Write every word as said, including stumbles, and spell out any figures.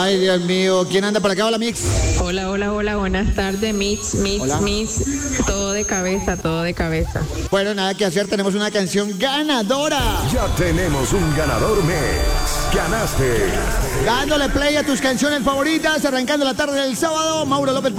Ay, Dios mío, ¿quién anda por acá? Hola, Mix. Hola, hola, hola, buenas tardes, Mix, Mix, Hola. Mix, todo de cabeza, todo de cabeza. Bueno, nada que hacer, tenemos una canción ganadora. Ya tenemos un ganador, Mix. Ganaste. Dándole play a tus canciones favoritas, arrancando la tarde del sábado, Mauro López.